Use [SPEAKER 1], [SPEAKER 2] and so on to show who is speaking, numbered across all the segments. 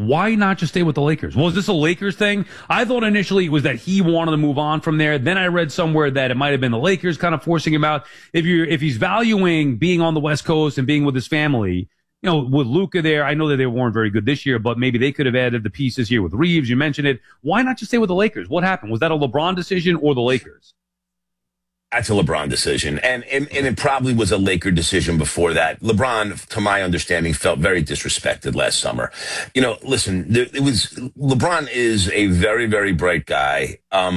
[SPEAKER 1] Why not just stay with the Lakers? Was this a Lakers thing? I thought initially it was that he wanted to move on from there. Then I read somewhere that it might have been the Lakers kind of forcing him out. If he's valuing being on the West Coast and being with his family, with Luka there, I know that they weren't very good this year, but maybe they could have added the pieces here with Reeves. You mentioned it. Why not just stay with the Lakers? What happened? Was that a LeBron decision or the Lakers?
[SPEAKER 2] That's a LeBron decision. And it probably was a Laker decision before that. LeBron, to my understanding, felt very disrespected last summer. Listen, LeBron is a very, very bright guy.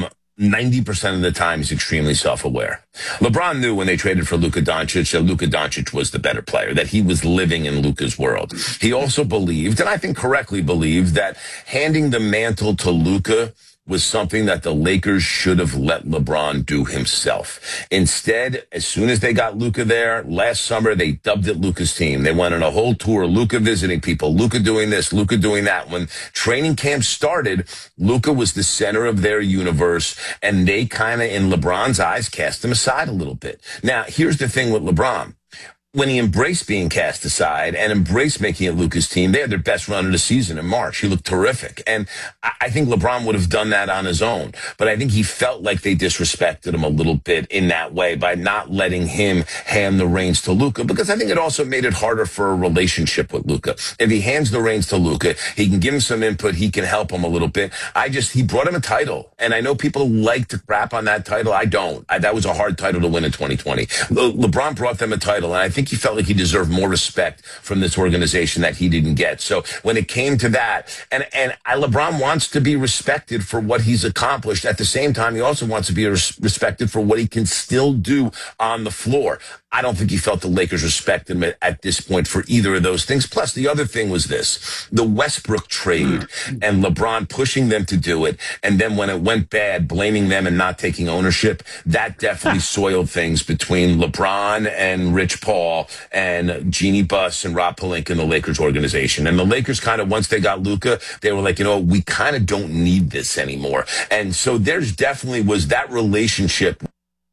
[SPEAKER 2] 90% of the time, he's extremely self-aware. LeBron knew when they traded for Luka Doncic that Luka Doncic was the better player, that he was living in Luka's world. He also believed, and I think correctly believed, that handing the mantle to Luka was something that the Lakers should have let LeBron do himself. Instead, as soon as they got Luka there, last summer, they dubbed it Luka's team. They went on a whole tour, Luka visiting people, Luka doing this, Luka doing that. When training camp started, Luka was the center of their universe, and they kind of, in LeBron's eyes, cast him aside a little bit. Now, here's the thing with LeBron. When he embraced being cast aside and embraced making it Luka's team, they had their best run of the season in March. He looked terrific. And I think LeBron would have done that on his own. But I think he felt like they disrespected him a little bit in that way by not letting him hand the reins to Luka, because I think it also made it harder for a relationship with Luka. If he hands the reins to Luka, he can give him some input. He can help him a little bit. He brought him a title. And I know people like to crap on that title. I don't. That was a hard title to win in 2020. LeBron brought them a title, and I think he felt like he deserved more respect from this organization that he didn't get. So when it came to that, and LeBron wants to be respected for what he's accomplished. At the same time, he also wants to be respected for what he can still do on the floor. I don't think he felt the Lakers respected him at this point for either of those things. Plus, the other thing was this, the Westbrook trade and LeBron pushing them to do it. And then when it went bad, blaming them and not taking ownership, that definitely soiled things between LeBron and Rich Paul and Jeannie Buss and Rob Pelinka in the Lakers organization. And the Lakers kind of, once they got Luka, they were like, we kind of don't need this anymore. And so there's definitely was that relationship.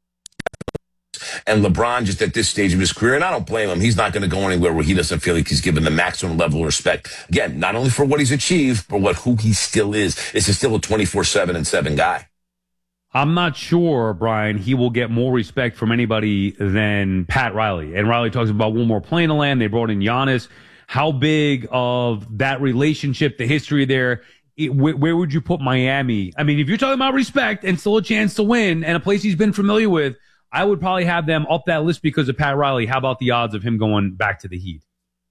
[SPEAKER 2] And LeBron, just at this stage of his career, and I don't blame him, he's not going to go anywhere where he doesn't feel like he's given the maximum level of respect. Again, not only for what he's achieved, but who he still is. This is still a 24/7 and 7 guy.
[SPEAKER 1] I'm not sure, Brian, he will get more respect from anybody than Pat Riley. And Riley talks about one more plane to land. They brought in Giannis. How big of that relationship, the history there, where would you put Miami? I mean, if you're talking about respect and still a chance to win and a place he's been familiar with, I would probably have them up that list because of Pat Riley. How about the odds of him going back to the Heat?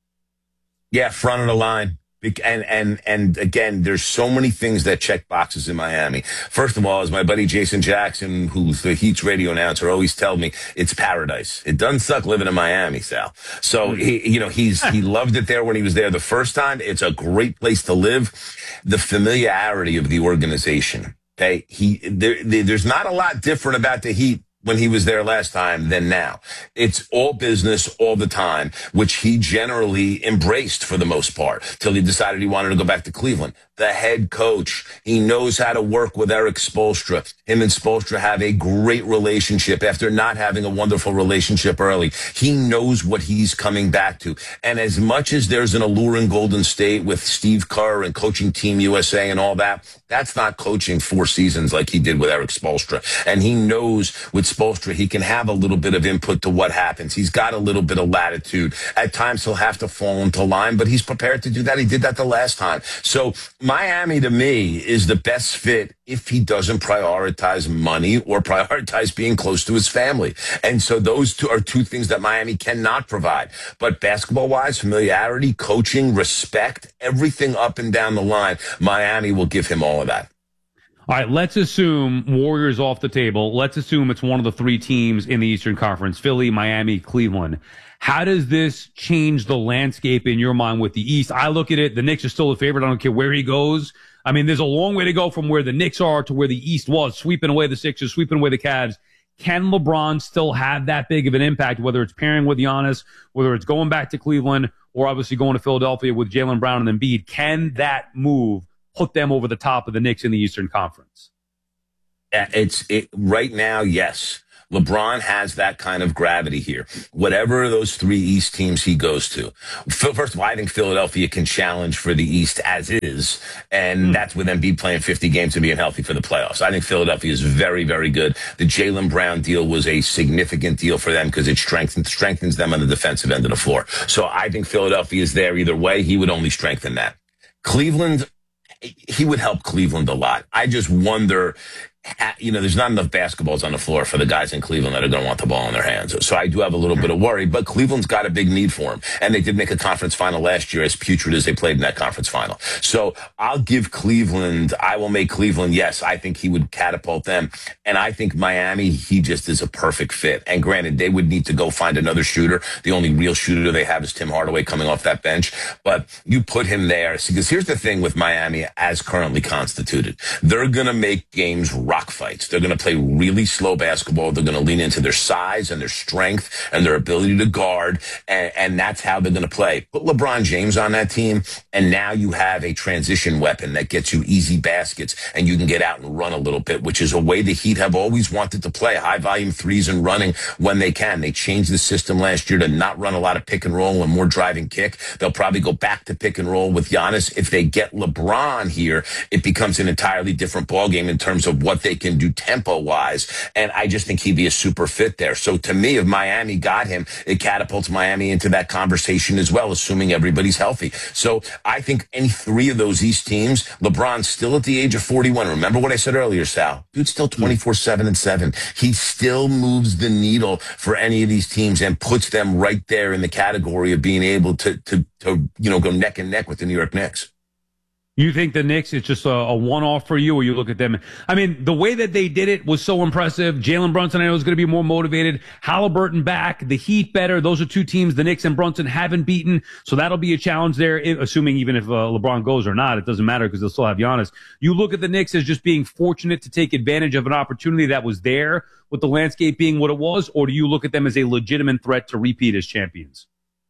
[SPEAKER 2] Yeah, front of the line. And again, there's so many things that check boxes in Miami. First of all, as my buddy Jason Jackson, who's the Heat's radio announcer, always tells me, it's paradise. It doesn't suck living in Miami, Sal. So he loved it there when he was there the first time. It's a great place to live. The familiarity of the organization. Okay, there's not a lot different about the Heat when he was there last time than now. It's all business all the time, which he generally embraced for the most part till he decided he wanted to go back to Cleveland. The head coach, he knows how to work with Eric Spoelstra. Him and Spoelstra have a great relationship after not having a wonderful relationship early. He knows what he's coming back to. And as much as there's an allure in Golden State with Steve Kerr and coaching Team USA and all that, that's not coaching 4 seasons like he did with Eric Spoelstra. And he knows with Spoelstra, he can have a little bit of input to what happens. He's got a little bit of latitude. At times, he'll have to fall into line, but he's prepared to do that. He did that the last time. So Miami, to me, is the best fit if he doesn't prioritize money or prioritize being close to his family. And so those are two things that Miami cannot provide. But basketball-wise, familiarity, coaching, respect, everything up and down the line, Miami will give him all of that.
[SPEAKER 1] All right, let's assume Warriors off the table. Let's assume it's one of the 3 teams in the Eastern Conference, Philly, Miami, Cleveland. How does this change the landscape in your mind with the East? I look at it, the Knicks are still a favorite. I don't care where he goes. I mean, there's a long way to go from where the Knicks are to where the East was, sweeping away the Sixers, sweeping away the Cavs. Can LeBron still have that big of an impact, whether it's pairing with Giannis, whether it's going back to Cleveland, or obviously going to Philadelphia with Jaylen Brown and Embiid? Can that move put them over the top of the Knicks in the Eastern Conference?
[SPEAKER 2] Right now, yes. LeBron has that kind of gravity here. Whatever those three East teams he goes to. First of all, I think Philadelphia can challenge for the East as is, and that's with Embiid playing 50 games and being healthy for the playoffs. I think Philadelphia is very, very good. The Jaylen Brown deal was a significant deal for them because it strengthens them on the defensive end of the floor. So I think Philadelphia is there either way. He would only strengthen that. Cleveland, he would help Cleveland a lot. I just wonder, there's not enough basketballs on the floor for the guys in Cleveland that are going to want the ball in their hands. So I do have a little bit of worry, but Cleveland's got a big need for him. And they did make a conference final last year, as putrid as they played in that conference final. So I will make Cleveland, yes, I think he would catapult them. And I think Miami, he just is a perfect fit. And granted, they would need to go find another shooter. The only real shooter they have is Tim Hardaway coming off that bench. But you put him there. Because here's the thing with Miami as currently constituted. They're going to make games rock fights. They're going to play really slow basketball. They're going to lean into their size and their strength and their ability to guard, and that's how they're going to play. Put LeBron James on that team, and now you have a transition weapon that gets you easy baskets, and you can get out and run a little bit, which is a way the Heat have always wanted to play, high-volume threes and running when they can. They changed the system last year to not run a lot of pick and roll and more drive and kick. They'll probably go back to pick and roll with Giannis. If they get LeBron here, it becomes an entirely different ballgame in terms of what they can do tempo-wise, and I just think he'd be a super fit there. So to me, if Miami got him, it catapults Miami into that conversation as well, assuming everybody's healthy. So I think any three of those East teams, LeBron's still at the age of 41. Remember what I said earlier, Sal? Dude's still 24/7. He still moves the needle for any of these teams and puts them right there in the category of being able to go neck and neck with the New York Knicks.
[SPEAKER 1] You think the Knicks is just a one-off for you, or you look at them? I mean, the way that they did it was so impressive. Jalen Brunson, I know, is going to be more motivated. Halliburton back, the Heat better. Those are two teams the Knicks and Brunson haven't beaten, so that'll be a challenge there, assuming even if LeBron goes or not. It doesn't matter because they'll still have Giannis. You look at the Knicks as just being fortunate to take advantage of an opportunity that was there with the landscape being what it was, or do you look at them as a legitimate threat to repeat as champions?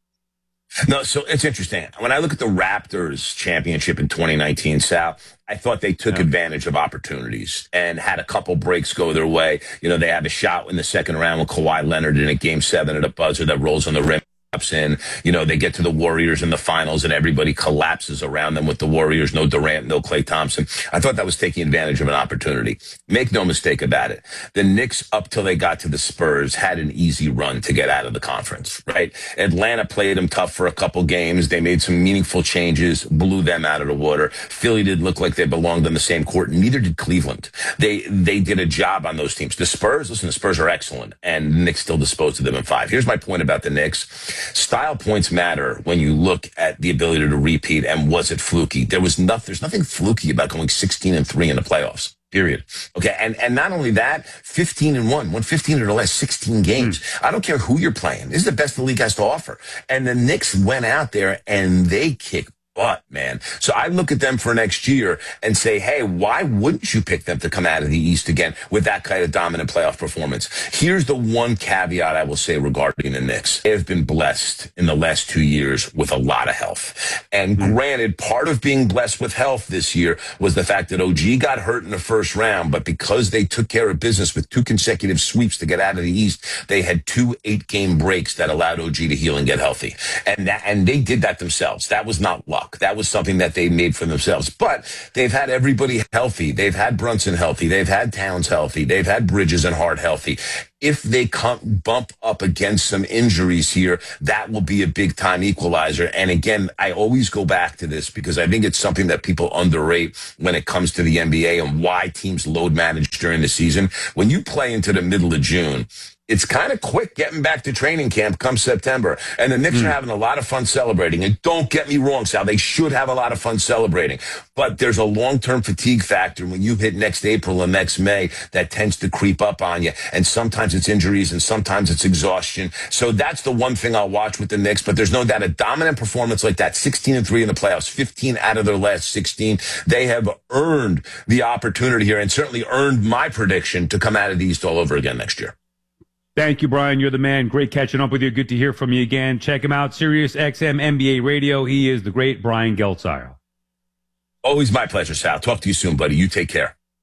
[SPEAKER 2] No, so it's interesting. When I look at the Raptors championship in 2019, Sal, I thought they took advantage of opportunities and had a couple breaks go their way. They had a shot in the second round with Kawhi Leonard in a Game 7 at a buzzer that rolls on the rim. In, they get to the Warriors in the finals and everybody collapses around them with the Warriors. No Durant, no Klay Thompson. I thought that was taking advantage of an opportunity. Make no mistake about it. The Knicks, up till they got to the Spurs, had an easy run to get out of the conference, right? Atlanta played them tough for a couple games. They made some meaningful changes, blew them out of the water. Philly did look like they belonged on the same court. Neither did Cleveland. They did a job on those teams. The Spurs are excellent, and the Knicks still disposed of them in 5. Here's my point about the Knicks. Style points matter when you look at the ability to repeat, and was it fluky? There's nothing fluky about going 16-3 in the playoffs. Period. Okay. And not only that, 15-1, won 15 of the last 16 games. I don't care who you're playing. This is the best the league has to offer. And the Knicks went out there and they kicked butt, man. So I look at them for next year and say, hey, why wouldn't you pick them to come out of the East again with that kind of dominant playoff performance? Here's the one caveat I will say regarding the Knicks. They have been blessed in the last 2 years with a lot of health. And granted, part of being blessed with health this year was the fact that OG got hurt in the first round, but because they took care of business with 2 consecutive sweeps to get out of the East, they had 2 8-game breaks that allowed OG to heal and get healthy. And they did that themselves. That was not luck. That was something that they made for themselves. But they've had everybody healthy. They've had Brunson healthy. They've had Towns healthy. They've had Bridges and Hart healthy. If they bump up against some injuries here, that will be a big-time equalizer. And again, I always go back to this because I think it's something that people underrate when it comes to the NBA and why teams load manage during the season. When you play into the middle of June, it's kind of quick getting back to training camp come September. And the Knicks are having a lot of fun celebrating. And don't get me wrong, Sal, they should have a lot of fun celebrating. But there's a long-term fatigue factor when you hit next April and next May that tends to creep up on you. And sometimes it's injuries and sometimes it's exhaustion. So that's the one thing I'll watch with the Knicks. But there's no doubt a dominant performance like that, 16-3 in the playoffs, 15 out of their last 16. They have earned the opportunity here and certainly earned my prediction to come out of the East all over again next year.
[SPEAKER 1] Thank you, Brian. You're the man. Great catching up with you. Good to hear from you again. Check him out, Sirius XM NBA Radio. He is the great Brian Geltzeiler.
[SPEAKER 2] Always my pleasure, Sal. Talk to you soon, buddy. You take care.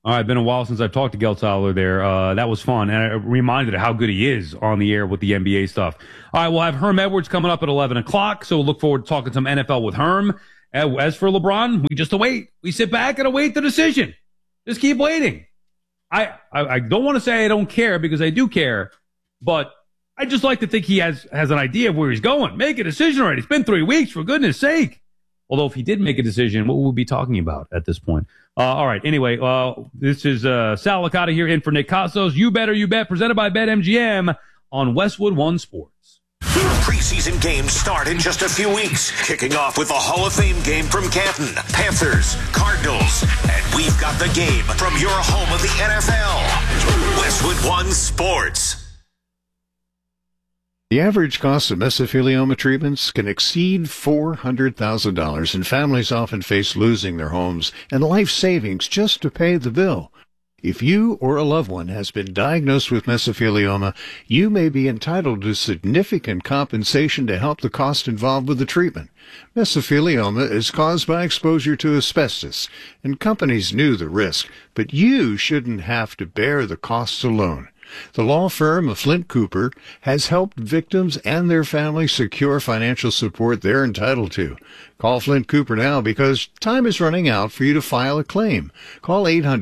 [SPEAKER 1] All right, been a while since I've talked to Geltsaler there. That was fun, and it reminded of how good he is on the air with the NBA stuff. All right, we'll have Herm Edwards coming up at 11 o'clock, so look forward to talking some NFL with Herm. As for LeBron, we just await. We sit back and await the decision. Just keep waiting. I don't want to say I don't care, because I do care, but I just like to think he has an idea of where he's going. Make a decision already. It's been 3 weeks, for goodness sake. Although if he did make a decision, what would we be talking about at this point? All right. Anyway, this is Sal Licata here in for Nick Costos. You Better You Bet, presented by BetMGM on Westwood One Sports.
[SPEAKER 3] Preseason games start in just a few weeks, kicking off with a Hall of Fame game from Canton, Panthers, Cardinals, and we've got the game from your home of the NFL, Westwood One Sports.
[SPEAKER 4] The average cost of mesothelioma treatments can exceed $400,000, and families often face losing their homes and life savings just to pay the bill. If you or a loved one has been diagnosed with mesothelioma, you may be entitled to significant compensation to help the cost involved with the treatment. Mesothelioma is caused by exposure to asbestos, and companies knew the risk, but you shouldn't have to bear the costs alone. The law firm of Flint Cooper has helped victims and their families secure financial support they're entitled to. Call Flint Cooper now, because time is running out for you to file a claim. Call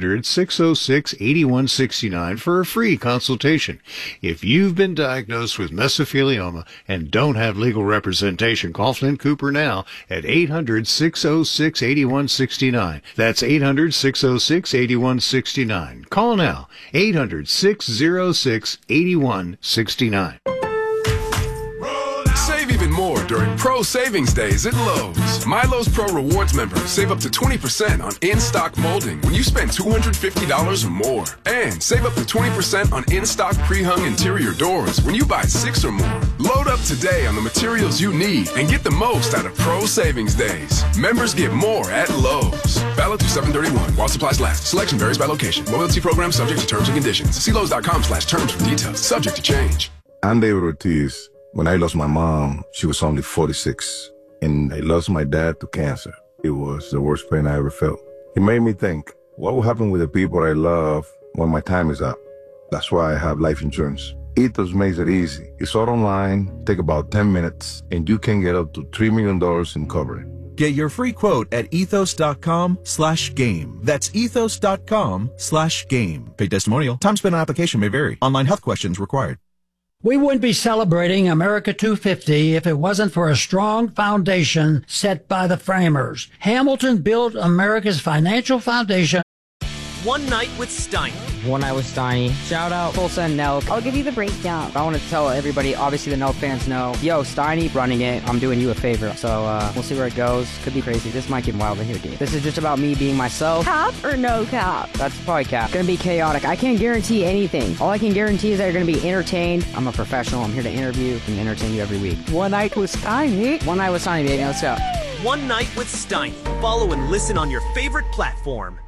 [SPEAKER 4] 800-606-8169 for a free consultation. If you've been diagnosed with mesothelioma and don't have legal representation, call Flint Cooper now at 800-606-8169. That's 800-606-8169. Call now, 800-606-8169.
[SPEAKER 5] Save even more during Pro Savings Days at Lowe's. My Lowe's Pro Rewards members save up to 20% on in-stock molding when you spend $250 or more. And save up to 20% on in-stock pre-hung interior doors when you buy 6 or more. Load up today on the materials you need and get the most out of Pro Savings Days. Members get more at Lowe's. Valid through 7/31 while supplies last. Selection varies by location. Loyalty program subject to terms and conditions. See Lowe's.com/terms for details. Subject to change.
[SPEAKER 6] I'm David Ortiz. When I lost my mom, she was only 46, and I lost my dad to cancer. It was the worst pain I ever felt. It made me think, what will happen with the people I love when my time is up? That's why I have life insurance. Ethos makes it easy. It's all online, take about 10 minutes, and you can get up to $3 million in coverage.
[SPEAKER 7] Get your free quote at ethos.com/game. That's ethos.com/game. Paid testimonial. Time spent on application may vary. Online health questions required.
[SPEAKER 8] We wouldn't be celebrating America 250 if it wasn't for a strong foundation set by the framers. Hamilton built America's financial foundation.
[SPEAKER 9] One Night with Steiny.
[SPEAKER 10] One Night with Steiny. Shout out Full Send Nelk.
[SPEAKER 11] I'll give you the breakdown.
[SPEAKER 10] I want to tell everybody, obviously the Nelk fans know, yo, Steiny running it. I'm doing you a favor. So we'll see where it goes. Could be crazy. This might get wild in here, dude. This is just about me being myself.
[SPEAKER 11] Cap or no cap?
[SPEAKER 10] That's probably cap. Gonna be chaotic. I can't guarantee anything. All I can guarantee is that you're gonna be entertained. I'm a professional. I'm here to interview and entertain you every week.
[SPEAKER 11] One Night with Steiny.
[SPEAKER 10] One Night with Steiny, baby. Let's go.
[SPEAKER 9] One Night with Steiny. Follow and listen on your favorite platform.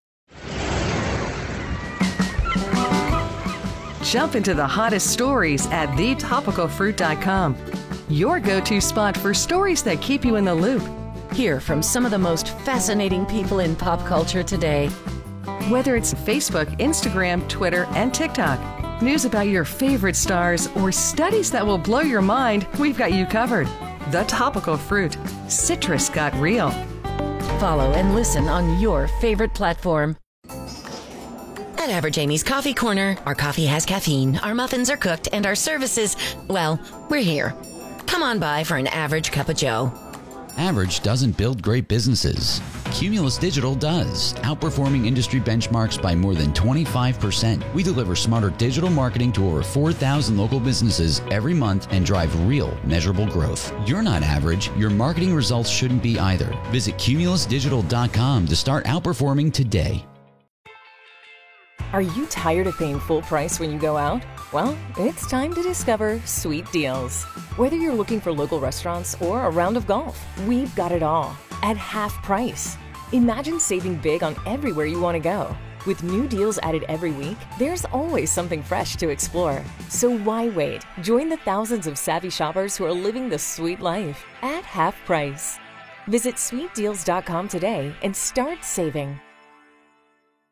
[SPEAKER 12] Jump into the hottest stories at thetopicalfruit.com. Your go-to spot for stories that keep you in the loop.
[SPEAKER 13] Hear from some of the most fascinating people in pop culture today.
[SPEAKER 12] Whether it's Facebook, Instagram, Twitter, and TikTok, news about your favorite stars, or studies that will blow your mind, we've got you covered. The Topical Fruit. Citrus got real.
[SPEAKER 13] Follow and listen on your favorite platform.
[SPEAKER 14] At Average Amy's Coffee Corner, our coffee has caffeine, our muffins are cooked, and our services, well, we're here. Come on by for an average cup of joe.
[SPEAKER 15] Average doesn't build great businesses. Cumulus Digital does, outperforming industry benchmarks by more than 25%. We deliver smarter digital marketing to over 4,000 local businesses every month and drive real, measurable growth. You're not average. Your marketing results shouldn't be either. Visit cumulusdigital.com to start outperforming today.
[SPEAKER 16] Are you tired of paying full price when you go out? Well, it's time to discover Sweet Deals. Whether you're looking for local restaurants or a round of golf, we've got it all at half price. Imagine saving big on everywhere you want to go. With new deals added every week, there's always something fresh to explore. So why wait? Join the thousands of savvy shoppers who are living the sweet life at half price. Visit sweetdeals.com today and start saving.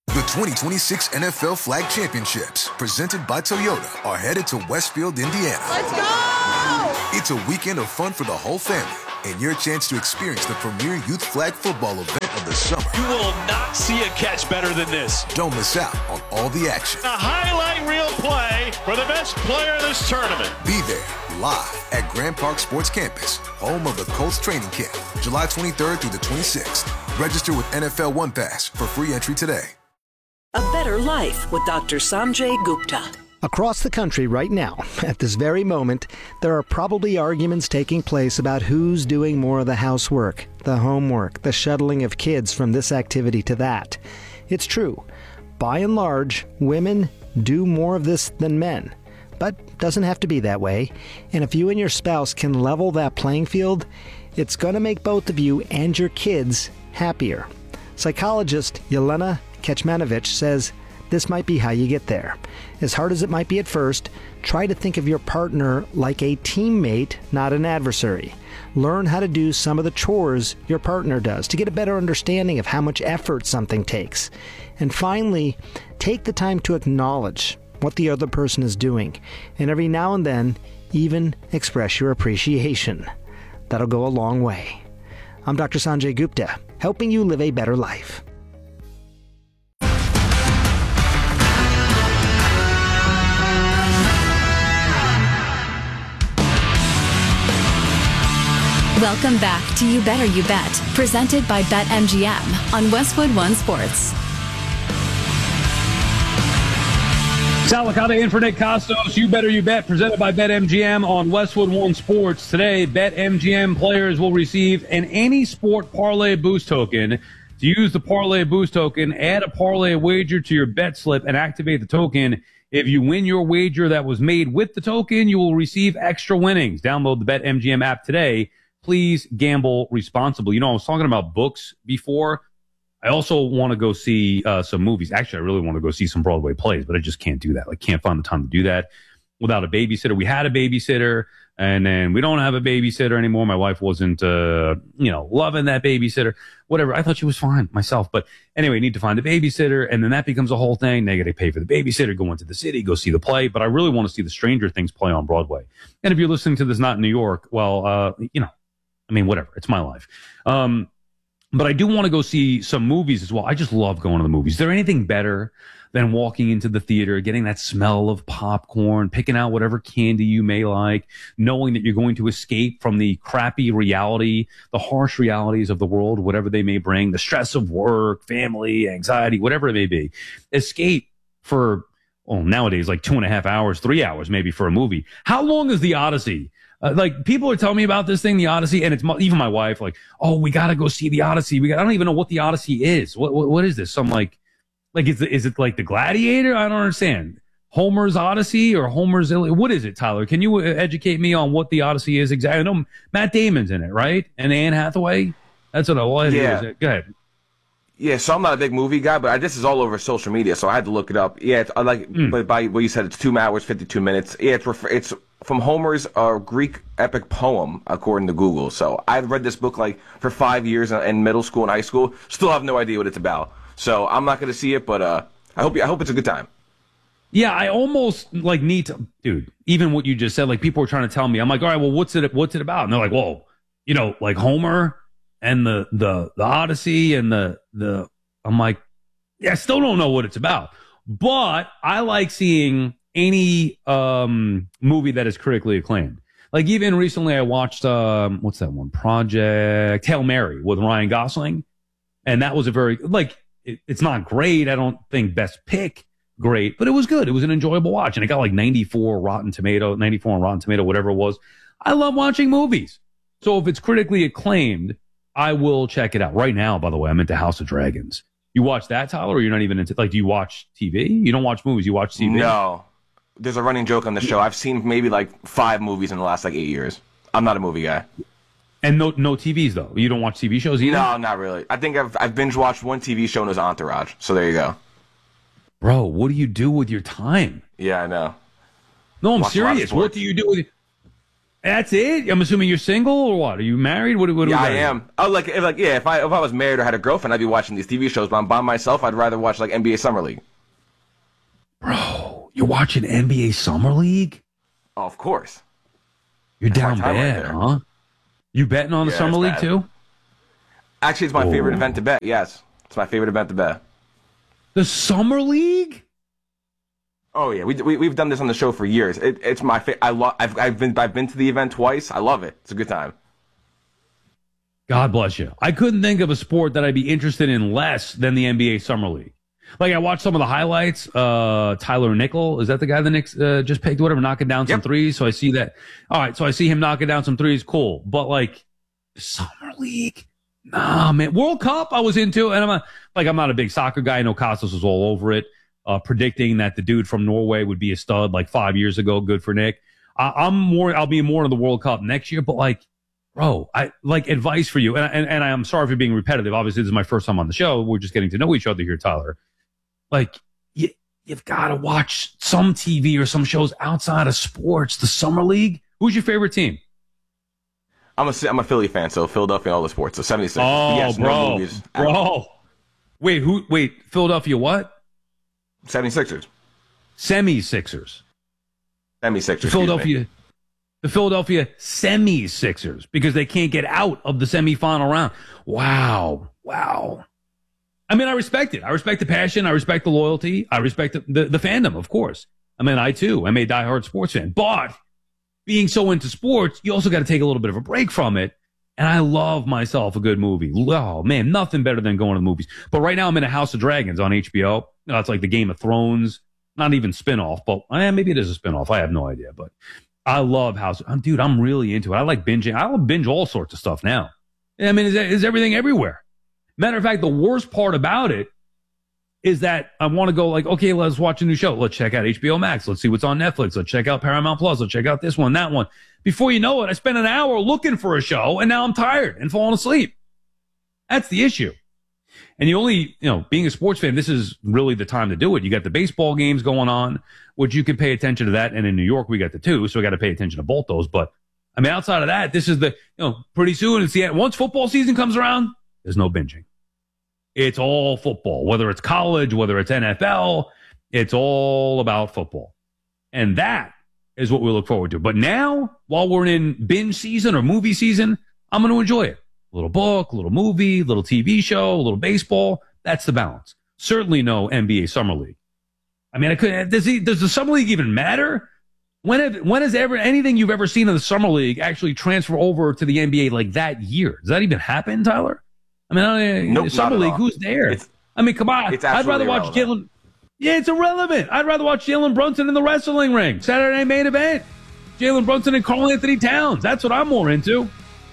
[SPEAKER 5] The 2026 NFL Flag Championships, presented by Toyota, are headed to Westfield, Indiana.
[SPEAKER 17] Let's go!
[SPEAKER 5] It's a weekend of fun for the whole family, and your chance to experience the premier youth flag football event of the summer.
[SPEAKER 17] You will not see a catch better than this.
[SPEAKER 5] Don't miss out on all the action.
[SPEAKER 17] A highlight reel play for the best player in this tournament.
[SPEAKER 5] Be there, live at Grand Park Sports Campus, home of the Colts training camp, July 23rd through the 26th. Register with NFL One Pass for free entry today.
[SPEAKER 18] A better life with Dr. Sanjay Gupta.
[SPEAKER 19] Across the country right now, at this very moment, there are probably arguments taking place about who's doing more of the housework, the homework, the shuttling of kids from this activity to that. It's true. By and large, women do more of this than men. But doesn't have to be that way. And if you and your spouse can level that playing field, it's going to make both of you and your kids happier. Psychologist Yelena Kecmanovic says this might be how you get there. As hard as it might be at first, try to think of your partner like a teammate, not an adversary. Learn how to do some of the chores your partner does to get a better understanding of how much effort something takes. And finally, take the time to acknowledge what the other person is doing, and every now and then, even express your appreciation. That'll go a long way. I'm Dr. Sanjay Gupta, helping you live a better life.
[SPEAKER 20] Welcome back to You Better You Bet, presented by BetMGM on Westwood One Sports.
[SPEAKER 1] Sal Licata in for Nick Costos. You Better You Bet, presented by BetMGM on Westwood One Sports. Today, BetMGM players will receive an Any Sport Parlay Boost token. To use the Parlay Boost token, add a parlay wager to your bet slip and activate the token. If you win your wager that was made with the token, you will receive extra winnings. Download the BetMGM app today. Please gamble responsibly. You know, I was talking about books before. I also want to go see some movies. Actually, I really want to go see some Broadway plays, but I just can't do that. Like, can't find the time to do that without a babysitter. We had a babysitter, and then we don't have a babysitter anymore. My wife wasn't, loving that babysitter. Whatever. I thought she was fine myself. But anyway, need to find a babysitter, and then that becomes a whole thing. They got to pay for the babysitter, go into the city, go see the play. But I really want to see the Stranger Things play on Broadway. And if you're listening to this not in New York, well, whatever. It's my life. But I do want to go see some movies as well. I just love going to the movies. Is there anything better than walking into the theater, getting that smell of popcorn, picking out whatever candy you may like, knowing that you're going to escape from the crappy reality, the harsh realities of the world, whatever they may bring, the stress of work, family, anxiety, whatever it may be. Escape for, nowadays, like 2.5 hours, 3 hours maybe for a movie. How long is The Odyssey? People are telling me about this thing, The Odyssey, and it's even my wife, like, oh, we got to go see The Odyssey. I don't even know what The Odyssey is. What is this? Some is it like The Gladiator? I don't understand. Homer's Odyssey or Homer's Iliad? What is it, Tyler? Can you educate me on what The Odyssey is exactly? I know Matt Damon's in it, right? And Anne Hathaway? That's what I
[SPEAKER 21] Yeah.
[SPEAKER 1] Go ahead.
[SPEAKER 21] Yeah, so I'm not a big movie guy, but this is all over social media, so I had to look it up. Yeah, but by what you said, it's 2 hours, 52 minutes. Yeah, it's from Homer's Greek epic poem, according to Google. So I've read this book for 5 years in middle school and high school. Still have no idea what it's about. So I'm not going to see it, but I hope it's a good time.
[SPEAKER 1] Yeah, I almost need to, dude. Even what you just said, people are trying to tell me. I'm like, all right, well, what's it about? And they're like, whoa, Homer and the Odyssey and the. I'm like, yeah, I still don't know what it's about, but I like seeing any movie that is critically acclaimed. Even recently I watched what's that one? Project Hail Mary with Ryan Gosling, and that was a very it's not great. I don't think best pick great, but it was good. It was an enjoyable watch, and it got 94 on Rotten Tomato, whatever it was. I love watching movies, so if it's critically acclaimed, I will check it out. Right now, by the way, I'm into House of Dragons. You watch that, Tyler, or you're not even into do you watch TV? You don't watch movies, you watch TV?
[SPEAKER 21] No. There's a running joke on the show. I've seen maybe 5 movies in the last 8 years. I'm not a movie guy.
[SPEAKER 1] And no TVs though. You don't watch TV shows either?
[SPEAKER 21] No, not really. I think I've binge watched one TV show and it was Entourage. So there you go.
[SPEAKER 1] Bro, what do you do with your time?
[SPEAKER 21] Yeah, I know.
[SPEAKER 1] No, I'm serious. What do you do with That's it? I'm assuming you're single or what? Are you married? What
[SPEAKER 21] Yeah, I am. Oh, if I was married or had a girlfriend, I'd be watching these TV shows. But I'm by myself. I'd rather watch like NBA Summer League.
[SPEAKER 1] Bro, you're watching NBA Summer League?
[SPEAKER 21] Oh, of course.
[SPEAKER 1] You're down bad, huh? You betting on the Summer League too?
[SPEAKER 21] Actually, it's my favorite event to bet. Yes, it's my favorite event to bet.
[SPEAKER 1] The Summer League?
[SPEAKER 21] Oh yeah, we've done this on the show for years. It's my I've been to the event twice. I love it. It's a good time.
[SPEAKER 1] God bless you. I couldn't think of a sport that I'd be interested in less than the NBA Summer League. Like, I watched some of the highlights. Tyler Nickel, is that the guy the Knicks just picked? Whatever, knocking down some threes. So I see that. All right, so I see him knocking down some threes. Cool. But, like, Summer League? Nah, man. World Cup I was into, and I'm not a big soccer guy. I know Costas was all over it, predicting that the dude from Norway would be a stud like 5 years ago. Good for Nick. I'll be more into the World Cup next year, but, like, bro, I like advice for you. And I'm sorry for being repetitive. Obviously, this is my first time on the show. We're just getting to know each other here, Tyler. Like, you've got to watch some TV or some shows outside of sports. The Summer League. Who's your favorite team?
[SPEAKER 21] I'm a Philly fan, so Philadelphia, all the sports. So 76ers.
[SPEAKER 1] Oh,
[SPEAKER 21] yes,
[SPEAKER 1] bro.
[SPEAKER 21] No movies.
[SPEAKER 1] Bro. Wait, Philadelphia what?
[SPEAKER 21] 76ers.
[SPEAKER 1] Semi-Sixers.
[SPEAKER 21] Semi-Sixers.
[SPEAKER 1] The Philadelphia Semi-Sixers, because they can't get out of the semifinal round. Wow. I mean, I respect it. I respect the passion. I respect the loyalty. I respect the fandom, of course. I mean, I too am a diehard sports fan. But being so into sports, you also got to take a little bit of a break from it. And I love myself a good movie. Oh, man, nothing better than going to the movies. But right now I'm in a House of Dragons on HBO. It's like the Game of Thrones. Not even spinoff, but maybe it is a spinoff. I have no idea. But I love Dude, I'm really into it. I like binging. I will binge all sorts of stuff now. I mean, is everything everywhere? Matter of fact, the worst part about it is that I want to go like, okay, let's watch a new show. Let's check out HBO Max. Let's see what's on Netflix. Let's check out Paramount Plus. Let's check out this one, that one. Before you know it, I spent an hour looking for a show, and now I'm tired and falling asleep. That's the issue. And being a sports fan, this is really the time to do it. You got the baseball games going on, which you can pay attention to that. And in New York, we got the two, so we got to pay attention to both those. But I mean, outside of that, this is pretty soon it's the end. Once football season comes around, there's no binging. It's all football, whether it's college, whether it's NFL, it's all about football. And that is what we look forward to. But now, while we're in binge season or movie season, I'm going to enjoy it. A little book, a little movie, a little TV show, a little baseball. That's the balance. Certainly no NBA Summer League. I mean, does the Summer League even matter? When has anything you've ever seen in the Summer League actually transfer over to the NBA like that year? Does that even happen, Tyler? I mean,
[SPEAKER 21] nope,
[SPEAKER 1] Summer League, who's there? Come on.
[SPEAKER 21] I'd
[SPEAKER 1] rather watch Jalen. Yeah, it's irrelevant. I'd rather watch Jalen Brunson in the wrestling ring. Saturday Night Main Event. Jalen Brunson and Karl Anthony Towns. That's what I'm more into.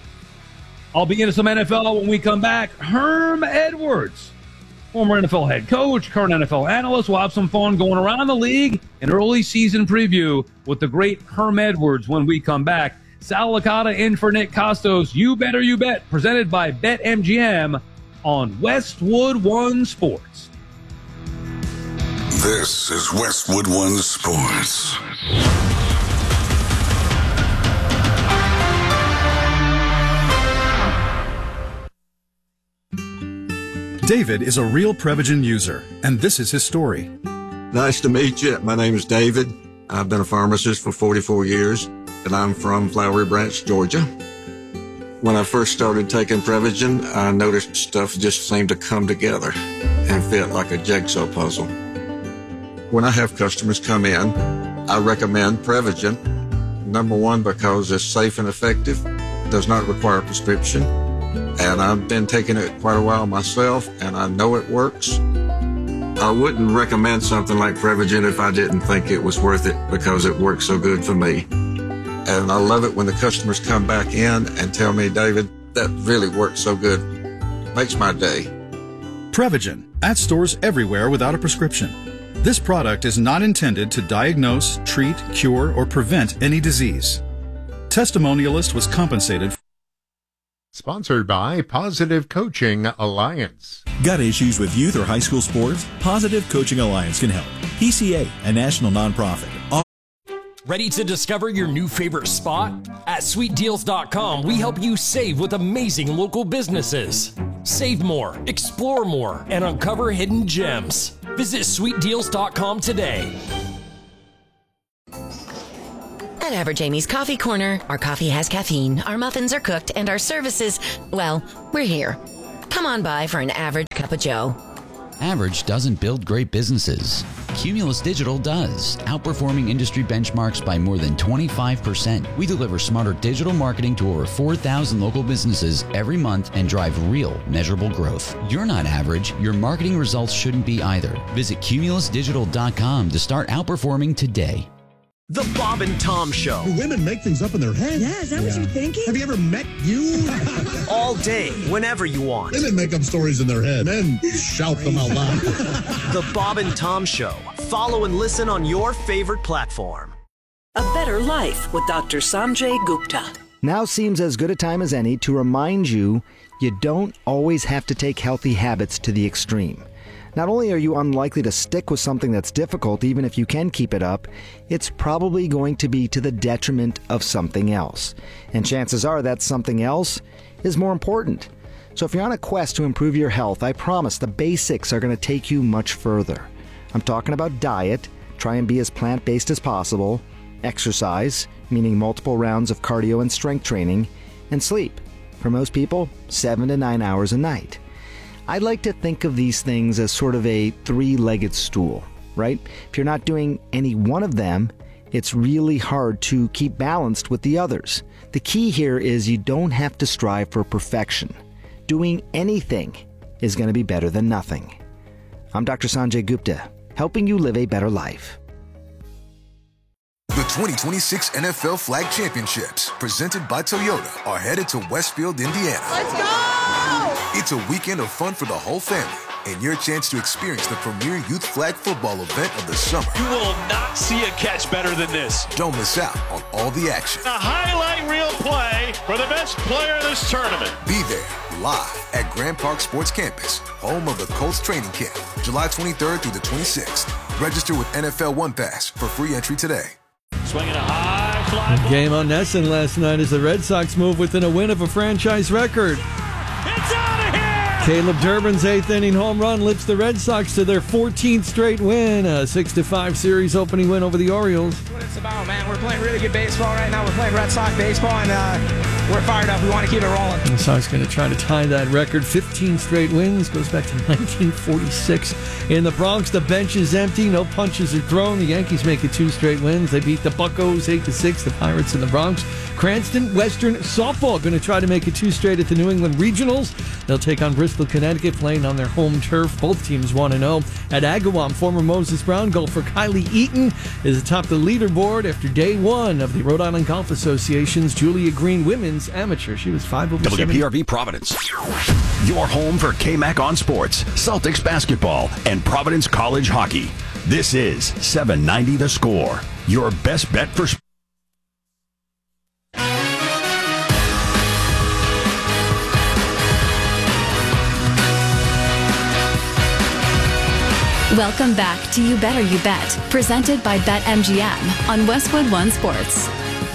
[SPEAKER 1] I'll be into some NFL when we come back. Herm Edwards, former NFL head coach, current NFL analyst. We'll have some fun going around the league, an early season preview with the great Herm Edwards when we come back. Sal Licata in for Nick Costos. You Better You Bet, presented by BetMGM on Westwood One Sports.
[SPEAKER 2] This is Westwood One Sports.
[SPEAKER 22] David is a real Prevagen user, and this is his story.
[SPEAKER 23] Nice to meet you. My name is David. I've been a pharmacist for 44 years, and I'm from Flowery Branch, Georgia. When I first started taking Prevagen, I noticed stuff just seemed to come together and fit like a jigsaw puzzle. When I have customers come in, I recommend Prevagen. Number one, because it's safe and effective, does not require a prescription, and I've been taking it quite a while myself, and I know it works. I wouldn't recommend something like Prevagen if I didn't think it was worth it, because it works so good for me. And I love it when the customers come back in and tell me, David, that really works so good. Makes my day.
[SPEAKER 22] Prevagen, at stores everywhere without a prescription. This product is not intended to diagnose, treat, cure, or prevent any disease. Testimonialist was compensated.
[SPEAKER 24] Sponsored by Positive Coaching Alliance.
[SPEAKER 7] Got issues with youth or high school sports? Positive Coaching Alliance can help. PCA, a national nonprofit.
[SPEAKER 3] Ready to discover your new favorite spot? At SweetDeals.com, we help you save with amazing local businesses. Save more, explore more, and uncover hidden gems. Visit SweetDeals.com today.
[SPEAKER 14] At Average Amy's Coffee Corner, our coffee has caffeine, our muffins are cooked, and our services, well, we're here. Come on by for an average cup of joe.
[SPEAKER 15] Average doesn't build great businesses. Cumulus Digital does, outperforming industry benchmarks by more than 25%. We deliver smarter digital marketing to over 4,000 local businesses every month and drive real, measurable growth. You're not average. Your marketing results shouldn't be either. Visit cumulusdigital.com to start outperforming today.
[SPEAKER 9] The Bob and Tom Show.
[SPEAKER 4] Do women make things up in their head?
[SPEAKER 11] Yeah, is that what you're thinking?
[SPEAKER 4] Have you ever met you?
[SPEAKER 9] All day, whenever you want.
[SPEAKER 4] Women make up stories in their head. Men shout them out loud.
[SPEAKER 9] The Bob and Tom Show. Follow and listen on your favorite platform.
[SPEAKER 18] A Better Life with Dr. Sanjay Gupta.
[SPEAKER 19] Now seems as good a time as any to remind you you don't always have to take healthy habits to the extreme. Not only are you unlikely to stick with something that's difficult, even if you can keep it up, it's probably going to be to the detriment of something else. And chances are that something else is more important. So if you're on a quest to improve your health, I promise the basics are going to take you much further. I'm talking about diet, try and be as plant-based as possible, exercise, meaning multiple rounds of cardio and strength training, and sleep. For most people, 7 to 9 hours a night. I like to think of these things as sort of a three-legged stool, right? If you're not doing any one of them, it's really hard to keep balanced with the others. The key here is you don't have to strive for perfection. Doing anything is going to be better than nothing. I'm Dr. Sanjay Gupta, helping you live a better life.
[SPEAKER 6] The 2026 NFL Flag Championships, presented by Toyota, are headed to Westfield, Indiana.
[SPEAKER 11] Let's go!
[SPEAKER 6] It's a weekend of fun for the whole family and your chance to experience the premier youth flag football event of the summer.
[SPEAKER 17] You will not see a catch better than this.
[SPEAKER 6] Don't miss out on all the action.
[SPEAKER 17] A highlight reel play for the best player in this tournament.
[SPEAKER 6] Be there live at Grand Park Sports Campus, home of the Colts training camp, July 23rd through the 26th. Register with NFL One Pass for free entry today.
[SPEAKER 17] Swinging a high fly.
[SPEAKER 8] Game on Nesson last night as the Red Sox move within a win of a franchise record.
[SPEAKER 17] It's out of here!
[SPEAKER 8] Caleb Durbin's 8th inning home run lifts the Red Sox to their 14th straight win, a 6-5 series opening win over the Orioles.
[SPEAKER 10] That's what it's about, man. We're playing really good baseball right now. We're playing Red Sox baseball, and we're fired up. We want to keep it rolling.
[SPEAKER 8] The Sox going to try to tie that record. 15 straight wins. Goes back to 1946. In the Bronx, the bench is empty. No punches are thrown. The Yankees make it 2 straight wins. They beat the Buccos 8-6. The Pirates in the Bronx. Cranston Western softball going to try to make it 2 straight at the New England Regionals. They'll take on Bristol, Connecticut, playing on their home turf. Both teams 1-0. At Agawam, former Moses Brown golfer Kylie Eaton is atop the leaderboard after day 1 of the Rhode Island Golf Association's Julia Green Women's Amateur. She was 5 over 7.
[SPEAKER 25] WPRV Providence. Your home for KMAC on sports, Celtics basketball, and Providence College hockey. This is 790 The Score. Your best bet for sports.
[SPEAKER 20] Welcome back to You Better You Bet, presented by BetMGM on Westwood One Sports.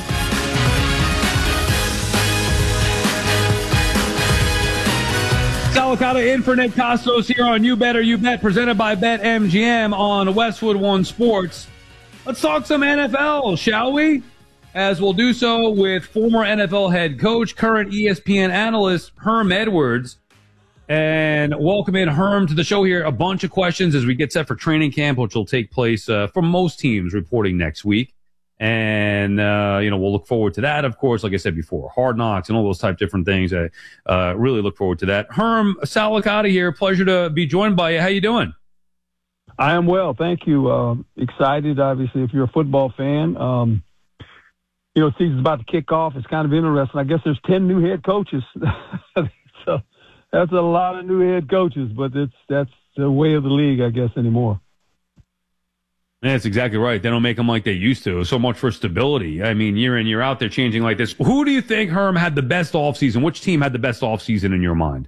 [SPEAKER 1] Salicata in for Nick Costos here on You Better You Bet, presented by BetMGM on Westwood One Sports. Let's talk some NFL, shall we? As we'll do so with former NFL head coach, current ESPN analyst, Herm Edwards. And welcome in Herm to the show here. A bunch of questions as we get set for training camp, which will take place for most teams reporting next week. And, we'll look forward to that, of course, like I said before, Hard Knocks and all those type of different things. I really look forward to that. Herm Salicata here. Pleasure to be joined by you. How you doing?
[SPEAKER 26] I am well. Thank you. Excited, obviously, if you're a football fan. Season's about to kick off. It's kind of interesting. I guess there's 10 new head coaches. So that's a lot of new head coaches, but that's the way of the league, I guess, anymore.
[SPEAKER 1] Yeah, that's exactly right. They don't make them like they used to. So much for stability. I mean, year in, year out, they're changing like this. Who do you think, Herm, had the best offseason? Which team had the best offseason in your mind?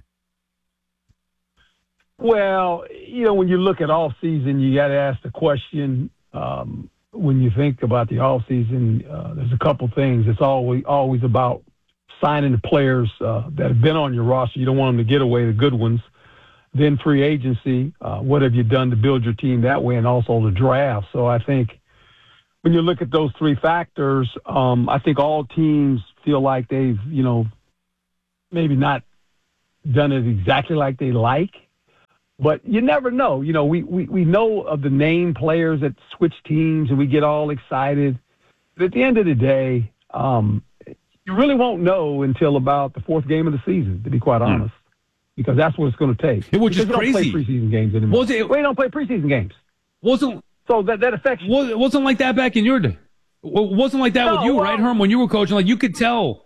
[SPEAKER 26] Well, when you look at offseason, you got to ask the question, when you think about the offseason, there's a couple things. It's always about signing the players that have been on your roster. You don't want them to get away, the good ones. Then free agency, what have you done to build your team that way, and also the draft. So I think when you look at those three factors, I think all teams feel like they've, maybe not done it exactly like they like, but you never know. We know of the name players that switch teams and we get all excited. But at the end of the day, you really won't know until about the fourth game of the season, to be quite honest, because that's what it's going to take.
[SPEAKER 1] Which is crazy.
[SPEAKER 26] We don't play preseason games anymore. We don't play preseason games. So that affects you.
[SPEAKER 1] It wasn't like that back in your day. It wasn't like that with you, right, Herm? When you were coaching, like you could tell.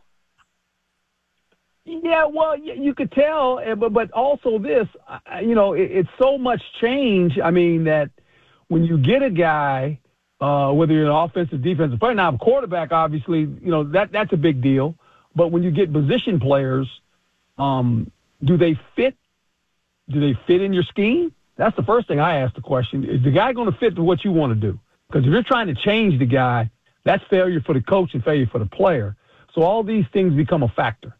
[SPEAKER 26] Yeah, well, you could tell, but also this, it's so much change. I mean, that when you get a guy, whether you're an offensive, defensive player, now a quarterback, obviously, that's a big deal. But when you get position players, do they fit? Do they fit in your scheme? That's the first thing I ask the question. Is the guy going to fit to what you want to do? Because if you're trying to change the guy, that's failure for the coach and failure for the player. So all these things become a factor.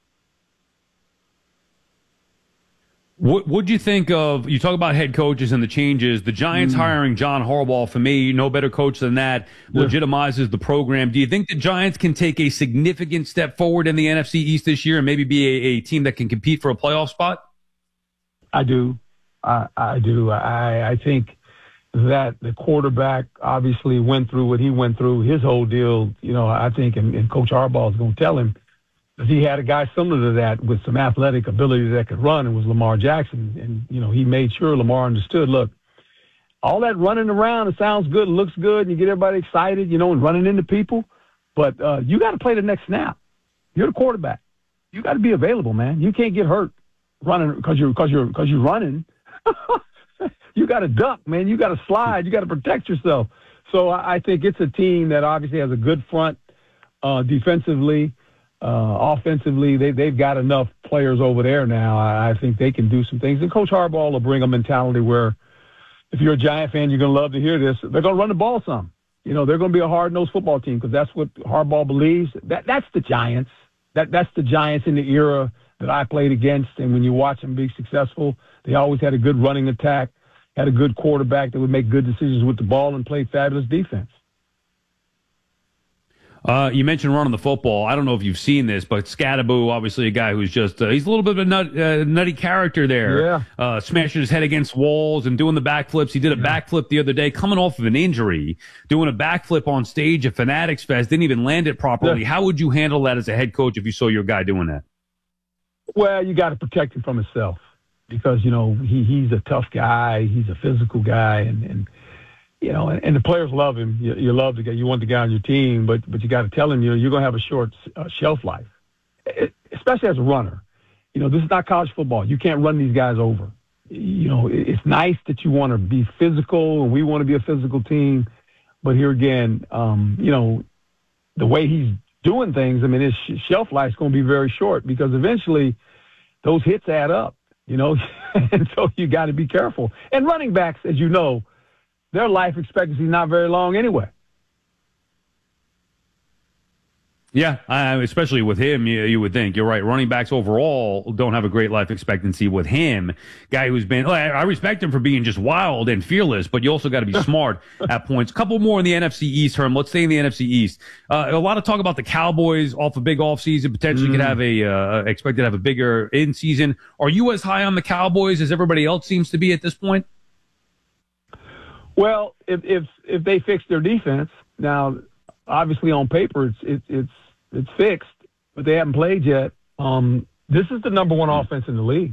[SPEAKER 1] What do you think of, you talk about head coaches and the changes, the Giants hiring John Harbaugh, for me, no better coach than that, legitimizes the program. Do you think the Giants can take a significant step forward in the NFC East this year and maybe be a team that can compete for a playoff spot?
[SPEAKER 26] I do. I do. I think that the quarterback obviously went through what he went through, his whole deal, I think, and Coach Harbaugh is going to tell him, he had a guy similar to that with some athletic ability that could run, and was Lamar Jackson. And, he made sure Lamar understood, look, all that running around, it sounds good, it looks good, and you get everybody excited, and running into people. But you got to play the next snap. You're the quarterback. You got to be available, man. You can't get hurt running because you're running. You got to duck, man. You got to slide. You got to protect yourself. So I think it's a team that obviously has a good front defensively. Offensively, they've got enough players over there now. I think they can do some things. And Coach Harbaugh will bring a mentality where, if you're a Giant fan, you're going to love to hear this. They're going to run the ball some. They're going to be a hard-nosed football team because that's what Harbaugh believes. That's the Giants. That's the Giants in the era that I played against. And when you watch them be successful, they always had a good running attack, had a good quarterback that would make good decisions with the ball, and played fabulous defense.
[SPEAKER 1] You mentioned running the football. I don't know if you've seen this, but Scadaboo, obviously a guy who's just, he's a little bit of a nutty character there. Yeah. Smashing his head against walls and doing the backflips. He did a backflip the other day, coming off of an injury, doing a backflip on stage at Fanatics Fest, didn't even land it properly. Yeah. How would you handle that as a head coach if you saw your guy doing that?
[SPEAKER 26] Well, you got to protect him from himself because, he's a tough guy. He's a physical guy, and the players love him. You love the guy. You want the guy on your team, but you got to tell him you're going to have a short shelf life, especially as a runner. This is not college football. You can't run these guys over. It's nice that you want to be physical, and we want to be a physical team. But here again, the way he's doing things, his shelf life is going to be very short because eventually those hits add up, and so you got to be careful. And running backs, as you know, their life expectancy is not very long anyway.
[SPEAKER 1] Yeah, especially with him, you would think. You're right. Running backs overall don't have a great life expectancy with him. Guy who's been, I respect him for being just wild and fearless, but you also got to be smart at points. A couple more in the NFC East, Herm. Let's stay in the NFC East. A lot of talk about the Cowboys off a big offseason, potentially could have expected to have a bigger in-season. Are you as high on the Cowboys as everybody else seems to be at this point?
[SPEAKER 26] Well, if they fix their defense, now obviously on paper it's fixed, but they haven't played yet. This is the number one offense in the league.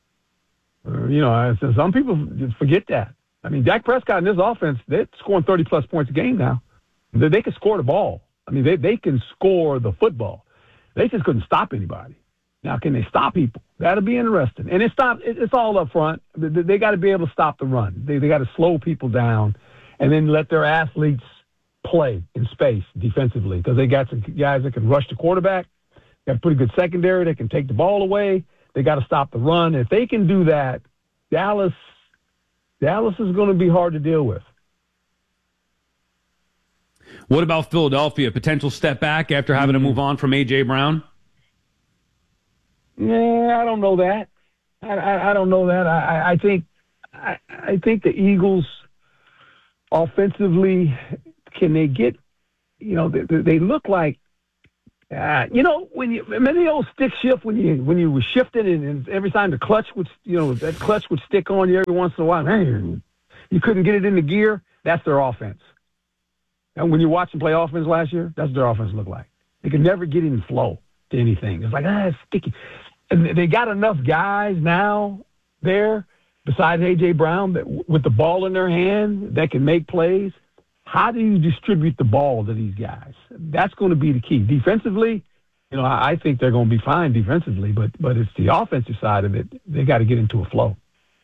[SPEAKER 26] Some people forget that. Dak Prescott in this offense, they're scoring 30-plus points a game now. They can score the ball. They can score the football. They just couldn't stop anybody. Now, can they stop people? That'll be interesting. And it's all up front. They got to be able to stop the run. They got to slow people down and then let their athletes play in space defensively because they got some guys that can rush the quarterback. They got a pretty good secondary. They can take the ball away. They got to stop the run. If they can do that, Dallas is going to be hard to deal with.
[SPEAKER 1] What about Philadelphia? Potential step back after having to move on from A.J. Brown?
[SPEAKER 26] Yeah, I don't know that. I don't know that. I think the Eagles offensively, can they get, they look like, when you remember the old stick shift when you were shifting and every time the clutch would, that clutch would stick on you every once in a while. Man, you couldn't get it into gear. That's their offense. And when you watch them play offense last year, that's what their offense looked like. They could never get in flow to anything. It's like, it's sticky. And they got enough guys now there, besides A.J. Brown, that with the ball in their hand that can make plays. How do you distribute the ball to these guys? That's going to be the key. Defensively, I think they're going to be fine defensively, but it's the offensive side of it. They got to get into a flow.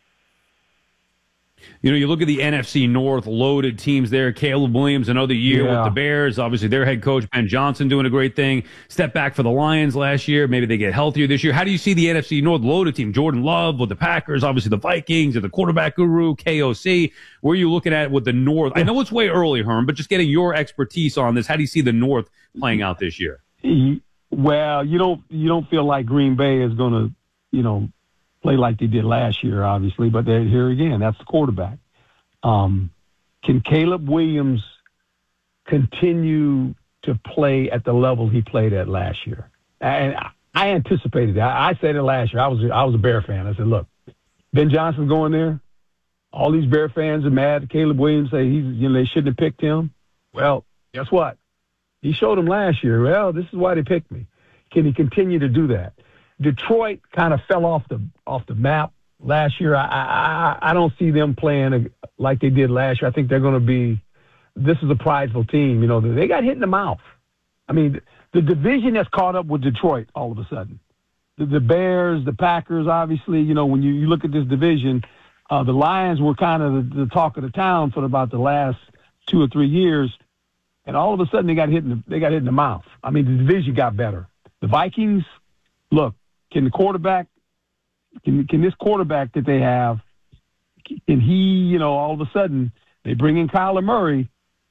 [SPEAKER 1] You look at the NFC North, loaded teams there. Caleb Williams, another year with the Bears. Obviously, their head coach, Ben Johnson, doing a great thing. Step back for the Lions last year. Maybe they get healthier this year. How do you see the NFC North loaded team? Jordan Love with the Packers, obviously the Vikings, and the quarterback guru, KOC. Where are you looking at with the North? I know it's way early, Herm, but just getting your expertise on this, how do you see the North playing out this year?
[SPEAKER 26] Well, you don't feel like Green Bay is going to, play like they did last year, obviously, but here again, that's the quarterback. Can Caleb Williams continue to play at the level he played at last year? And I anticipated that. I said it last year. I was a Bear fan. I said, look, Ben Johnson's going there. All these Bear fans are mad. Caleb Williams say they shouldn't have picked him. Well, guess what? He showed them last year. Well, this is why they picked me. Can he continue to do that? Detroit kind of fell off the map last year. I don't see them playing like they did last year. I think they're going to be. This is a prideful team. They got hit in the mouth. I mean, the division has caught up with Detroit all of a sudden. The Bears, the Packers, obviously. When you look at this division, the Lions were kind of the talk of the town for about the last 2 or 3 years, and all of a sudden they got hit in the mouth. I mean, the division got better. The Vikings, look. Can the quarterback, can this quarterback that they have, can he, all of a sudden they bring in Kyler Murray?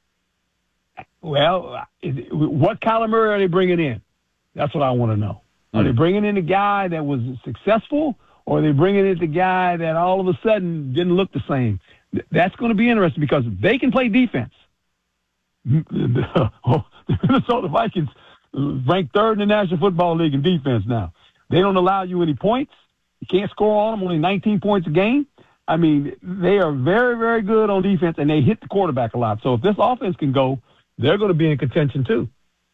[SPEAKER 26] Well, what Kyler Murray are they bringing in? That's what I want to know. Are they bringing in a guy that was successful, or are they bringing in the guy that all of a sudden didn't look the same? That's going to be interesting because they can play defense. The Minnesota Vikings ranked 3rd in the National Football League in defense now. They don't allow you any points. You can't score on them, only 19 points a game. I mean, they are very, very good on defense, and they hit the quarterback a lot. So if this offense can go, they're going to be in contention too.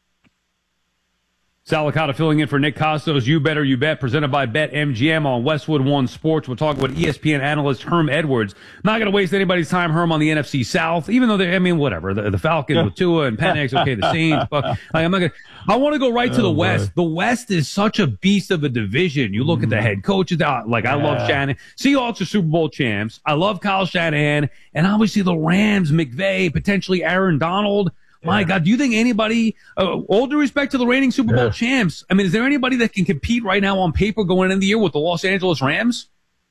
[SPEAKER 1] Sal Licata filling in for Nick Costos. You Better You Bet, presented by BetMGM on Westwood One Sports. We'll talk with ESPN analyst Herm Edwards. Not going to waste anybody's time, Herm, on the NFC South, even though whatever. The Falcons with Tua and Penix, okay, the Saints. But I want to go right to the West. The West is such a beast of a division. You look at the head coaches. I love Shanahan. Seahawks are Super Bowl champs. I love Kyle Shanahan. And obviously the Rams, McVay, potentially Aaron Donald. My God, do you think anybody, all due respect to the reigning Super Bowl champs, I mean, is there anybody that can compete right now on paper going into the year with the Los Angeles Rams?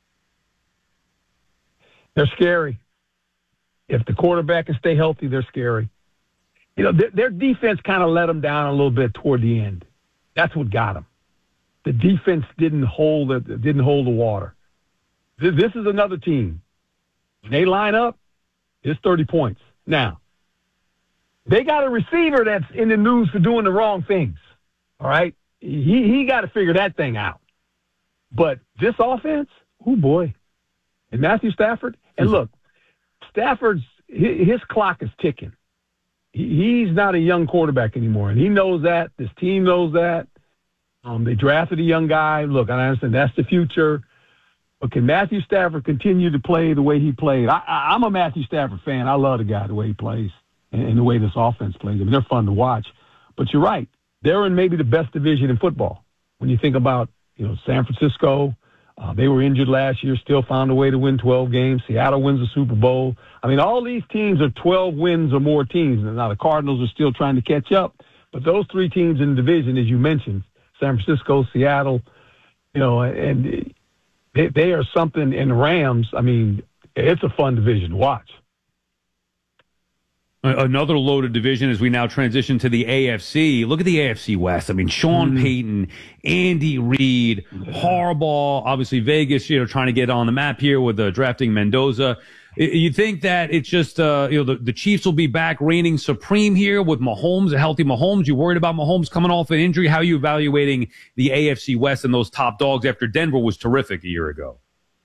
[SPEAKER 26] They're scary. If the quarterback can stay healthy, they're scary. Their defense kind of let them down a little bit toward the end. That's what got them. The defense didn't hold the water. This is another team. When they line up, it's 30 points. Now, they got a receiver that's in the news for doing the wrong things. All right? He got to figure that thing out. But this offense, oh boy. And Matthew Stafford, and look, Stafford's, his clock is ticking. He's not a young quarterback anymore, and he knows that. This team knows that. They drafted a young guy. Look, I understand that's the future. But can Matthew Stafford continue to play the way he played? I'm a Matthew Stafford fan. I love the guy, the way he plays. And the way this offense plays. I mean, they're fun to watch. But you're right. They're in maybe the best division in football. When you think about, San Francisco, they were injured last year, still found a way to win 12 games. Seattle wins the Super Bowl. I mean, all these teams are 12 wins or more teams. Now, the Cardinals are still trying to catch up. But those 3 teams in the division, as you mentioned, San Francisco, Seattle, and they are something. And the Rams, I mean, it's a fun division to watch.
[SPEAKER 1] Another loaded division as we now transition to the AFC. Look at the AFC West. I mean, Sean Payton, Andy Reid, Harbaugh, obviously Vegas, trying to get on the map here with drafting Mendoza. You think that it's just, the Chiefs will be back reigning supreme here with Mahomes, a healthy Mahomes? You worried about Mahomes coming off an injury? How are you evaluating the AFC West and those top dogs after Denver was terrific a year ago?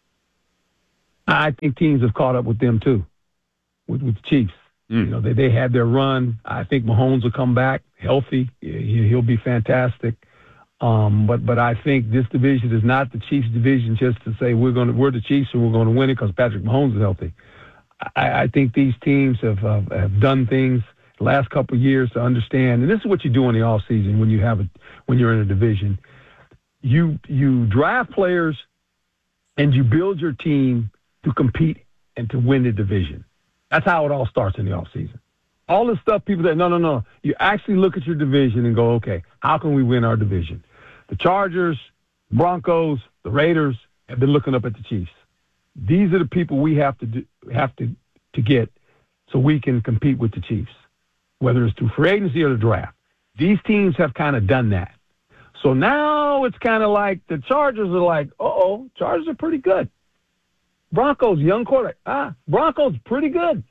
[SPEAKER 26] I think teams have caught up with them too, with the Chiefs. They had their run. I think Mahomes will come back healthy. He'll be fantastic. But I think this division is not the Chiefs division just to say we're the Chiefs and we're going to win it because Patrick Mahomes is healthy. I think these teams have done things the last couple of years to understand, and this is what you do in the offseason when you're in a division. You draft players and you build your team to compete and to win the division. That's how it all starts in the offseason. All this stuff people say, no. You actually look at your division and go, okay, how can we win our division? The Chargers, Broncos, the Raiders have been looking up at the Chiefs. These are the people we have to get so we can compete with the Chiefs, whether it's through free agency or the draft. These teams have kind of done that. So now it's kind of like the Chargers are like, Chargers are pretty good. Broncos, young quarterback. Broncos, pretty good.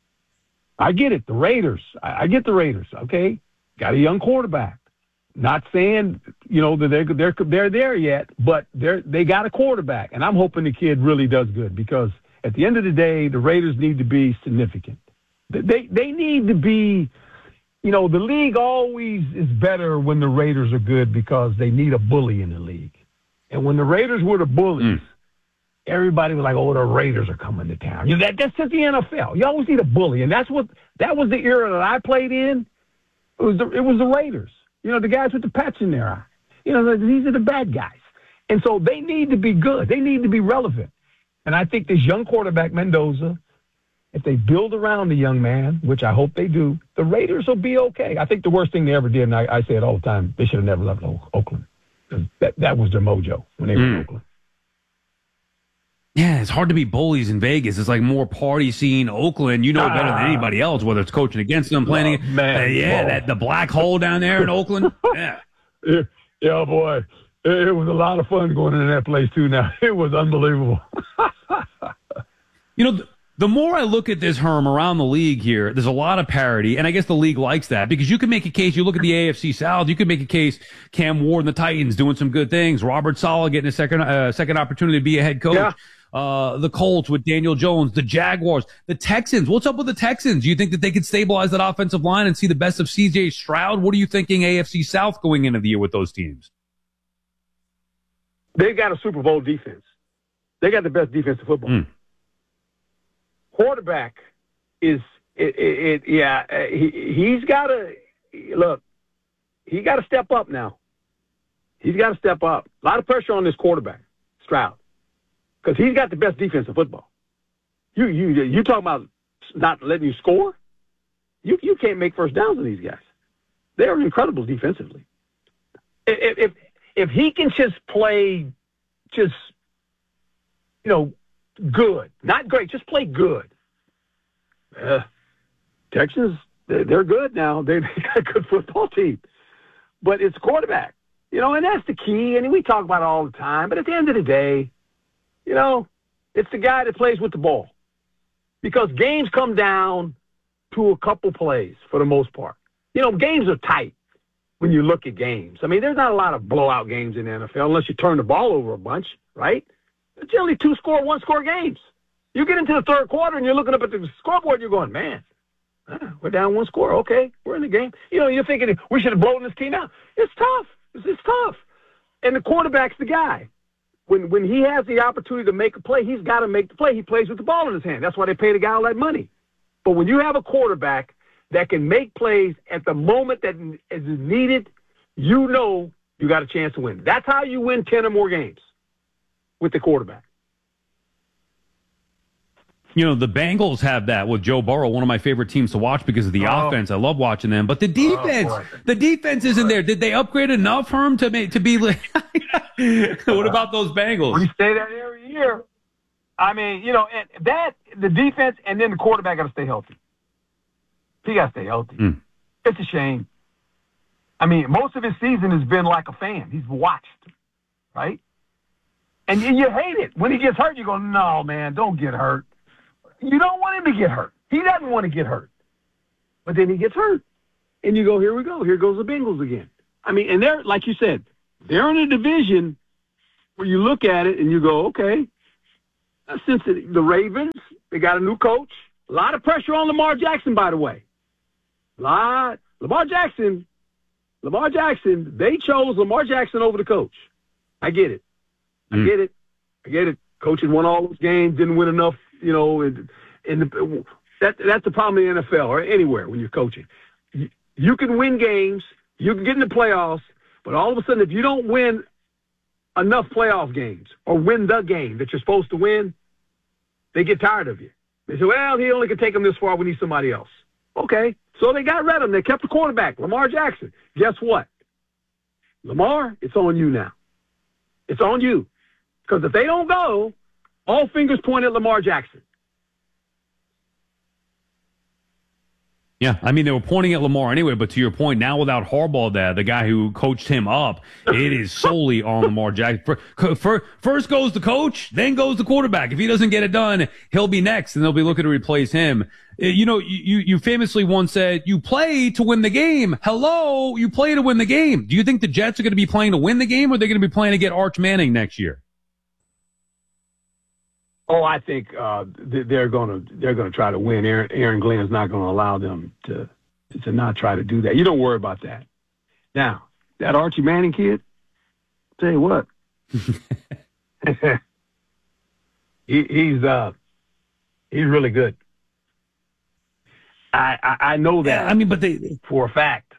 [SPEAKER 26] I get it. The Raiders. I get the Raiders. Okay, got a young quarterback. Not saying that they're there yet, but they got a quarterback, and I'm hoping the kid really does good because at the end of the day, the Raiders need to be significant. They need to be. The league always is better when the Raiders are good because they need a bully in the league, and when the Raiders were the bullies. Everybody was like, the Raiders are coming to town. That's just the NFL. You always need a bully. And that was the era that I played in. It was the Raiders. The guys with the patch in their eye. These are the bad guys. And so they need to be good. They need to be relevant. And I think this young quarterback, Mendoza, if they build around the young man, which I hope they do, the Raiders will be okay. I think the worst thing they ever did, and I say it all the time, they should have never left Oakland. That was their mojo when they were in Oakland.
[SPEAKER 1] Yeah, it's hard to be bullies in Vegas. It's like more party scene. Oakland, you know better than anybody else, whether it's coaching against them, playing. The black hole down there in Oakland.
[SPEAKER 26] Yeah, boy. It was a lot of fun going into that place, too, now. It was unbelievable.
[SPEAKER 1] The more I look at this, Herm, around the league here, there's a lot of parity, and I guess the league likes that because you can make a case. You look at the AFC South, you can make a case. Cam Ward and the Titans doing some good things. Robert Saleh getting a second opportunity to be a head coach. Yeah. The Colts with Daniel Jones, the Jaguars, the Texans. What's up with the Texans? Do you think that they could stabilize that offensive line and see the best of C.J. Stroud? What are you thinking AFC South going into the year with those teams?
[SPEAKER 26] They got a Super Bowl defense. They got the best defense in football. Quarterback he's got to look. He got to step up now. He's got to step up. A lot of pressure on this quarterback, Stroud. Because he's got the best defense in football. You talking about not letting you score? You can't make first downs on these guys. They're incredible defensively. If he can just play, good, not great, just play good. Texans, they're good now. They've got a good football team, but it's quarterback, and that's the key. And we talk about it all the time. But at the end of the day. It's the guy that plays with the ball because games come down to a couple plays for the most part. Games are tight when you look at games. I mean, there's not a lot of blowout games in the NFL unless you turn the ball over a bunch, right? It's generally 2-score, 1-score games. You get into the third quarter and you're looking up at the scoreboard and you're going, man, we're down 1 score. Okay, we're in the game. You're thinking we should have blown this team out. It's tough. It's tough. And the quarterback's the guy. When he has the opportunity to make a play, he's got to make the play. He plays with the ball in his hand. That's why they pay the guy all that money. But when you have a quarterback that can make plays at the moment that is needed, you got a chance to win. That's how you win 10 or more games with the quarterback.
[SPEAKER 1] The Bengals have that with Joe Burrow, one of my favorite teams to watch because of the offense. I love watching them. But the defense isn't there. Did they upgrade enough, Herm, to be what about those Bengals?
[SPEAKER 26] We say that every year. I mean, and the defense and then the quarterback got to stay healthy. He got to stay healthy. It's a shame. I mean, most of his season has been like a fan. He's watched, right? And you hate it. When he gets hurt, you go, no, man, don't get hurt. You don't want him to get hurt. He doesn't want to get hurt. But then he gets hurt. And you go, here we go. Here goes the Bengals again. I mean, and they're, like you said, they're in a division where you look at it and you go, okay, since the Ravens, they got a new coach. A lot of pressure on Lamar Jackson, by the way. Lamar Jackson, they chose Lamar Jackson over the coach. I get it. I get it. Coaches won all those games, didn't win enough, you know, that's the problem in the NFL or anywhere when you're coaching. You can win games, you can get in the playoffs, but all of a sudden if you don't win enough playoff games or win the game that you're supposed to win, they get tired of you. They say, well, he only can take them this far. We need somebody else. Okay, so they got rid of him. They kept the quarterback, Lamar Jackson. Guess what? Lamar, it's on you now. It's on you. Because if they don't go, all fingers point at Lamar Jackson.
[SPEAKER 1] Yeah, I mean, they were pointing at Lamar anyway, but to your point, now without Harbaugh there, the guy who coached him up, it is solely on Lamar Jackson. First goes the coach, then goes the quarterback. If he doesn't get it done, he'll be next, and they'll be looking to replace him. You know, you famously once said, you play to win the game. Hello, you play to win the game. Do you think the Jets are going to be playing to win the game, or are they going to be playing to get Arch Manning next year?
[SPEAKER 26] Oh, I think they're going to try to win. Aaron Glenn's not going to allow them to not try to do that. You don't worry about that. Now, that Archie Manning kid, tell you what, he's really good. I know that.
[SPEAKER 1] I mean, but
[SPEAKER 26] for a fact.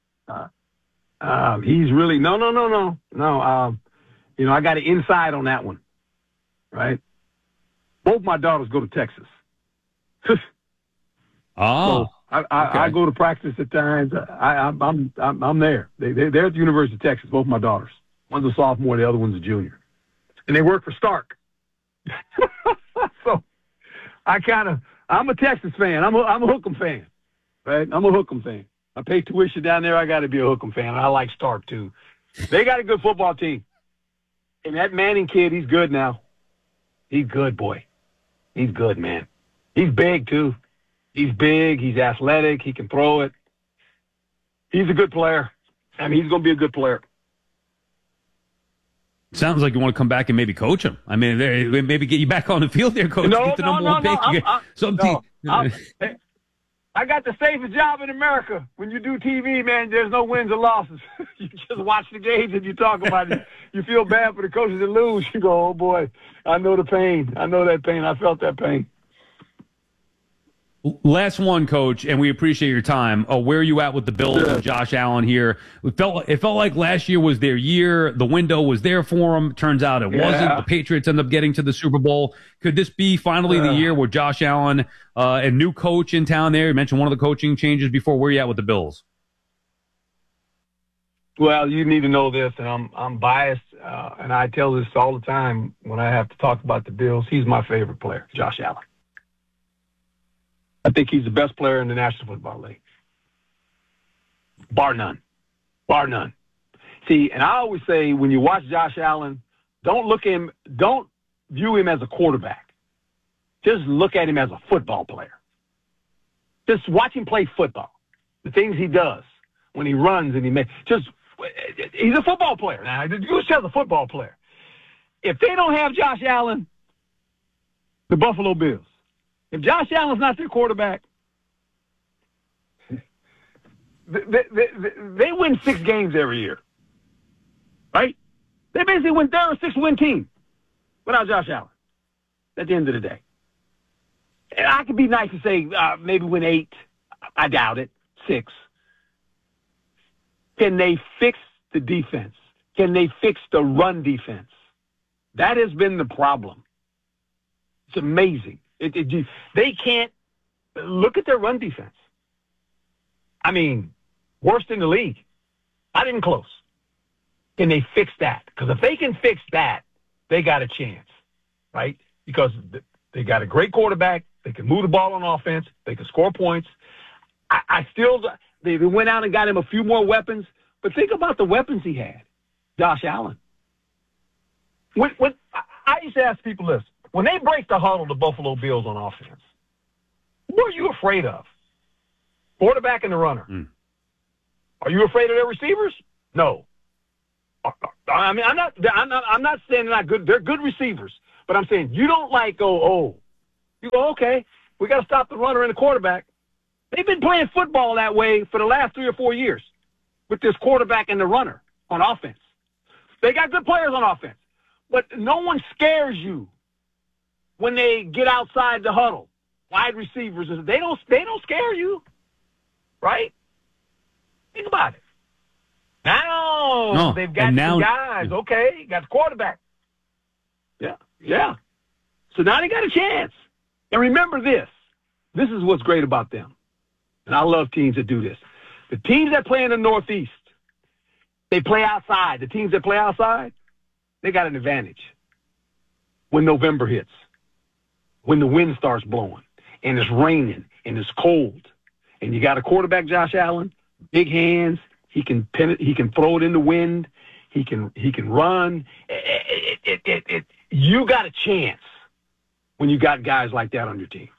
[SPEAKER 26] He's really no. You know, I got an inside on that one, right? Both my daughters go to Texas.
[SPEAKER 1] Oh,
[SPEAKER 26] so I go to practice at times. I'm there. They're at the University of Texas. Both my daughters. One's a sophomore, the other one's a junior, and they work for Stark. So I'm a Texas fan. I'm a Hook'em fan, right? I'm a Hook'em fan. I pay tuition down there. I got to be a Hook'em fan. I like Stark too. They got a good football team, and that Manning kid, he's good now. He's good, boy. He's good, man. He's big, too. He's big. He's athletic. He can throw it. He's a good player. I mean, he's going to be a good player.
[SPEAKER 1] Sounds like you want to come back and maybe coach him. I mean, maybe get you back on the field there, coach.
[SPEAKER 26] No,
[SPEAKER 1] get the number one pick.
[SPEAKER 26] I got the safest job in America. When you do TV, man, there's no wins or losses. You just watch the games and you talk about it. You feel bad for the coaches that lose. You go, oh, boy, I know the pain. I know that pain. I felt that pain.
[SPEAKER 1] Last one, Coach, and we appreciate your time. Where are you at with the Bills and Josh Allen here? It felt like last year was their year. The window was there for them. Turns out it wasn't. The Patriots end up getting to the Super Bowl. Could this be finally the year where Josh Allen, a new coach in town there? You mentioned one of the coaching changes before. Where are you at with the Bills?
[SPEAKER 26] Well, you need to know this, and I'm biased, and I tell this all the time when I have to talk about the Bills. He's my favorite player, Josh Allen. I think he's the best player in the National Football League. Bar none. Bar none. See, and I always say when you watch Josh Allen, don't view him as a quarterback. Just look at him as a football player. Just watch him play football. The things he does when he runs and he's a football player. Now, Goose has a football player. If they don't have Josh Allen, the Buffalo Bills, if Josh Allen's not their quarterback, they win 6 games every year, right? They basically win. They're a 6-win team without Josh Allen at the end of the day. And I could be nice to say maybe win 8. I doubt it. 6. Can they fix the defense? Can they fix the run defense? That has been the problem. It's amazing. They can't look at their run defense. I mean, worst in the league. Not even close. Can they fix that? Because if they can fix that, they got a chance, right? Because they got a great quarterback. They can move the ball on offense. They can score points. I still, they went out and got him a few more weapons, but think about the weapons he had. Josh Allen. When I used to ask people this, when they break the huddle, the Buffalo Bills on offense, what are you afraid of? Quarterback and the runner. Are you afraid of their receivers? No. I mean, I'm not saying they're not good. They're good receivers, but I'm saying you don't go, you go, okay, we got to stop the runner and the quarterback. They've been playing football that way for the last 3 or 4 years with this quarterback and the runner on offense. They got good players on offense, but no one scares you when they get outside the huddle. Wide receivers, they don't scare you, right? Think about it. Now they've got some guys. Okay, you got the quarterback. Yeah. So now they got a chance. And remember this. This is what's great about them. And I love teams that do this. The teams that play in the Northeast, they play outside. The teams that play outside, they got an advantage when November hits, when the wind starts blowing, and it's raining, and it's cold, and you got a quarterback, Josh Allen, big hands. He can throw it in the wind. He can run. You got a chance when you got guys like that on your team.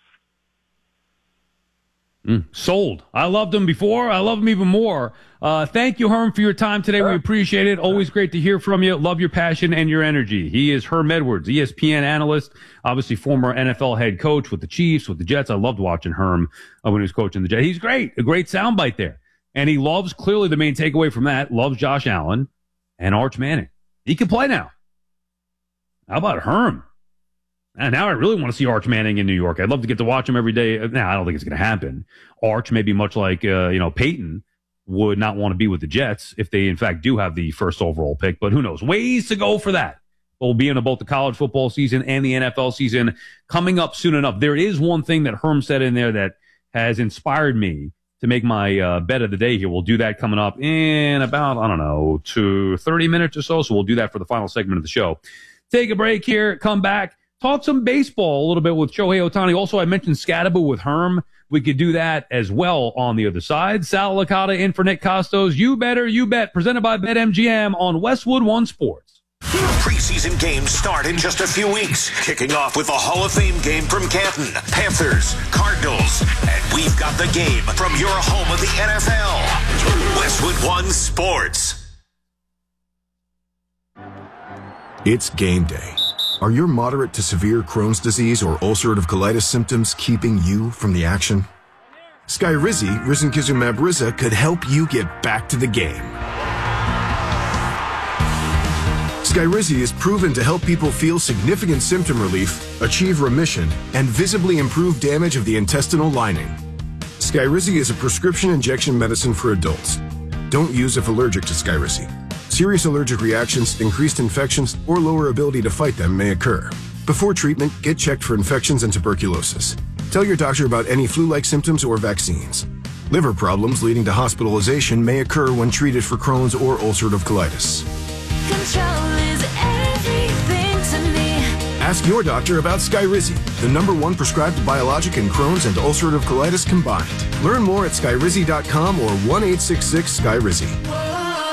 [SPEAKER 1] Sold. I loved him before. I love him even more. Thank you, Herm, for your time today. We appreciate it. Always great to hear from you. Love your passion and your energy. He is Herm Edwards, ESPN analyst, obviously former NFL head coach with the Chiefs, with the Jets. I loved watching Herm when he was coaching the Jets. He's great. A great soundbite there. And he loves, clearly the main takeaway from that, loves Josh Allen and Arch Manning. He can play now. How about Herm? And now I really want to see Arch Manning in New York. I'd love to get to watch him every day. Now, I don't think it's going to happen. Arch, maybe much like, Peyton, would not want to be with the Jets if they, in fact, do have the first overall pick. But who knows? Ways to go for that. We'll be in both the college football season and the NFL season coming up soon enough. There is one thing that Herm said in there that has inspired me to make my bet of the day here. We'll do that coming up in about, 30 minutes or so. So we'll do that for the final segment of the show. Take a break here, come back, talk some baseball a little bit with Shohei Ohtani. Also, I mentioned Scatterbo with Herm. We could do that as well on the other side. Sal Licata in for Nick Costos. You Better, You Bet, presented by BetMGM on Westwood One Sports.
[SPEAKER 2] Preseason games start in just a few weeks, kicking off with a Hall of Fame game from Canton, Panthers, Cardinals, and we've got the game from your home of the NFL, Westwood One Sports.
[SPEAKER 5] It's game day. Are your moderate to severe Crohn's disease or ulcerative colitis symptoms keeping you from the action? Skyrizi, risankizumab Riza, could help you get back to the game. Skyrizi is proven to help people feel significant symptom relief, achieve remission, and visibly improve damage of the intestinal lining. Skyrizi is a prescription injection medicine for adults. Don't use if allergic to Skyrizi. Serious allergic reactions, increased infections, or lower ability to fight them may occur. Before treatment, get checked for infections and tuberculosis. Tell your doctor about any flu-like symptoms or vaccines. Liver problems leading to hospitalization may occur when treated for Crohn's or ulcerative colitis.
[SPEAKER 12] Control is everything to me.
[SPEAKER 5] Ask your doctor about Skyrizi, the #1 prescribed biologic in Crohn's and ulcerative colitis combined. Learn more at skyrizi.com or 1-866-SKYRIZI.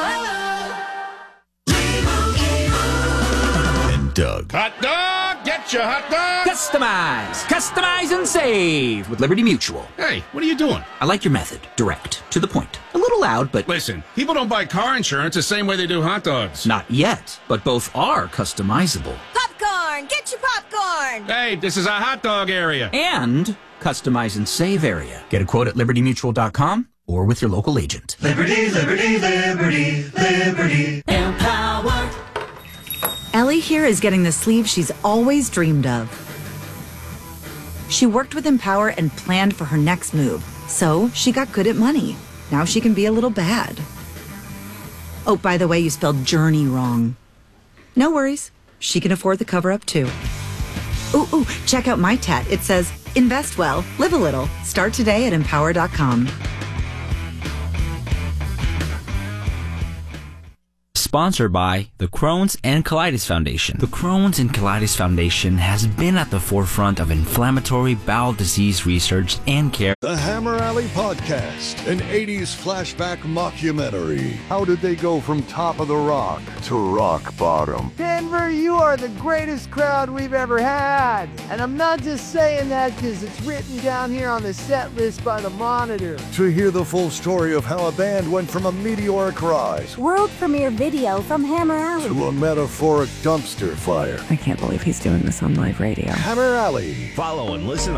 [SPEAKER 25] Doug.
[SPEAKER 13] Hot dog! Get your hot dog! Customize and save with Liberty Mutual.
[SPEAKER 16] Hey, what are you doing?
[SPEAKER 13] I like your method. Direct. To the point. A little loud, but...
[SPEAKER 16] Listen, people don't buy car insurance the same way they do hot dogs.
[SPEAKER 13] Not yet, but both are customizable.
[SPEAKER 12] Popcorn! Get your popcorn!
[SPEAKER 16] Hey, this is a hot dog area.
[SPEAKER 13] And customize and save area. Get a quote at libertymutual.com or with your local agent.
[SPEAKER 12] Liberty, liberty, liberty, liberty. Empower.
[SPEAKER 21] Ellie here is getting the sleeve she's always dreamed of. She worked with Empower and planned for her next move, so she got good at money. Now she can be a little bad. Oh, by the way, you spelled journey wrong. No worries. She can afford the cover-up, too. Ooh, check out my tat. It says, invest well, live a little. Start today at Empower.com.
[SPEAKER 3] sponsored by the Crohn's and Colitis Foundation. The Crohn's and Colitis Foundation has been at the forefront of inflammatory bowel disease research and care.
[SPEAKER 7] The Hammer Alley Podcast, an 80s flashback mockumentary. How did they go from top of the rock to rock bottom?
[SPEAKER 14] Denver, you are the greatest crowd we've ever had. And I'm not just saying that because it's written down here on the set list by the Monitor.
[SPEAKER 7] To hear the full story of how a band went from a meteoric rise
[SPEAKER 11] World premiere video from Hammer Alley
[SPEAKER 7] to a metaphoric dumpster fire.
[SPEAKER 22] I can't believe he's doing this on live radio.
[SPEAKER 7] Hammer Alley.
[SPEAKER 25] Follow and listen